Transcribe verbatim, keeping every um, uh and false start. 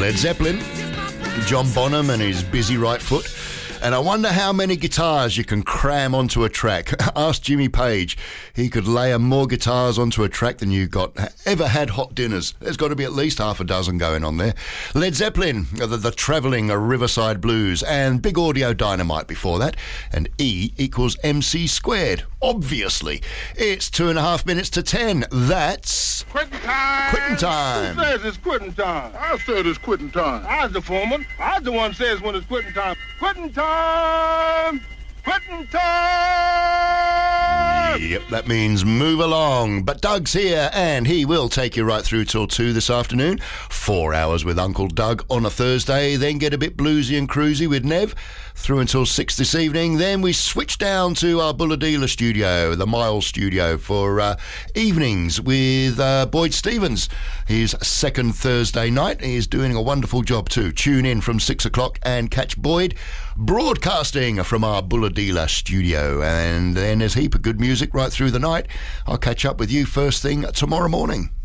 Led Zeppelin, John Bonham and his busy right foot. And I wonder how many guitars you can cram onto a track. Ask Jimmy Page. He could layer more guitars onto a track than you got ever had hot dinners. There's got to be at least half a dozen going on there. Led Zeppelin, the, the Travelling Riverside Blues, and Big Audio Dynamite before that. And E equals M C squared. Obviously. It's two and a half minutes to ten. That's... Quitting time! Quitting time! Who says it's quitting time? I said it's quitting time. I was the foreman. I was the one who says when it's quitting time. Quitting time! Quitting time! Yep, that means move along. But Doug's here, and he will take you right through till two this afternoon. Four hours with Uncle Doug on a Thursday, then get a bit bluesy and cruisy with Nev through until six this evening. Then we switch down to our Bulladila studio, the Miles studio, for uh, evenings with uh, Boyd Stevens. His second Thursday night. He's doing a wonderful job too. Tune in from six o'clock and catch Boyd broadcasting from our Bulladila studio. And then there's a heap of good music right through the night. I'll catch up with you first thing tomorrow morning.